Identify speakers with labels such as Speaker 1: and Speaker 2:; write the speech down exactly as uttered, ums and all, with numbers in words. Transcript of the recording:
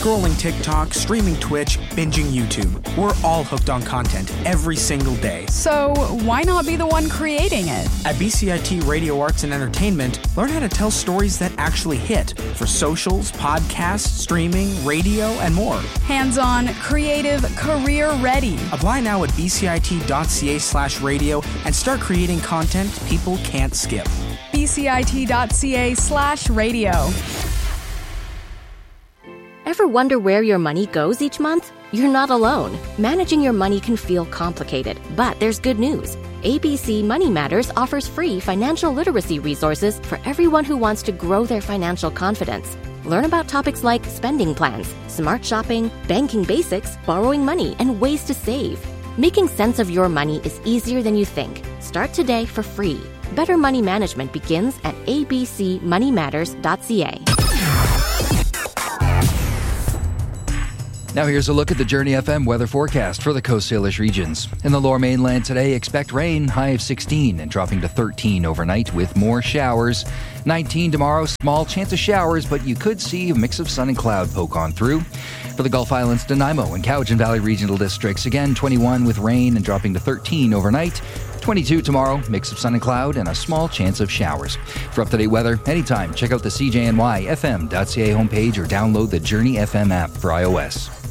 Speaker 1: scrolling TikTok, streaming Twitch, binging YouTube. We're all hooked on content every single day.
Speaker 2: So why not be the one creating it?
Speaker 1: At B C I T Radio Arts and Entertainment, learn how to tell stories that actually hit for socials, podcasts, streaming, radio, and more.
Speaker 2: Hands-on, creative, career-ready.
Speaker 1: Apply now at bcit.ca slash radio and start creating content people can't skip.
Speaker 2: bcit.ca slash radio.
Speaker 3: Ever wonder where your money goes each month? You're not alone. Managing your money can feel complicated, but there's good news. A B C Money Matters offers free financial literacy resources for everyone who wants to grow their financial confidence. Learn about topics like spending plans, smart shopping, banking basics, borrowing money, and ways to save. Making sense of your money is easier than you think. Start today for free. Better money management begins at a b c money matters dot c a.
Speaker 4: Now here's a look at the Journey F M weather forecast for the Coast Salish regions. In the Lower Mainland today, expect rain, high of sixteen and dropping to thirteen overnight with more showers. nineteen tomorrow, small chance of showers, but you could see a mix of sun and cloud poke on through. For the Gulf Islands, Nanaimo and Cowichan Valley regional districts, again twenty-one with rain and dropping to thirteen overnight. twenty-two tomorrow, mix of sun and cloud and a small chance of showers. For up-to-date weather, anytime, check out the C J N Y F M dot C A homepage or download the Journey F M app for iOS.